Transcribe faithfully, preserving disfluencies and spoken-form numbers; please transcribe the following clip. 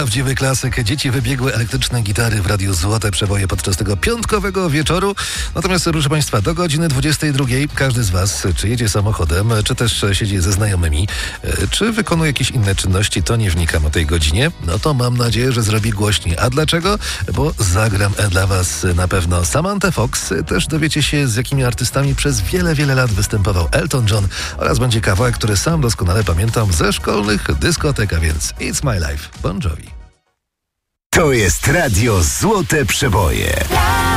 prawdziwy klasyk. Dzieci wybiegły elektryczne gitary w Radiu Złote Przeboje podczas tego piątkowego wieczoru. Natomiast, proszę Państwa, do godziny dwudziestej drugiej każdy z Was, czy jedzie samochodem, czy też siedzi ze znajomymi, czy wykonuje jakieś inne czynności, to nie wnikam o tej godzinie. No to mam nadzieję, że zrobi głośniej. A dlaczego? Bo zagram dla Was na pewno Samantha Fox. Też dowiecie się, z jakimi artystami przez wiele, wiele lat występował Elton John oraz będzie kawałek, który sam doskonale pamiętam ze szkolnych dyskotek, a więc It's My Life, Bon Jovi. To jest Radio Złote Przeboje.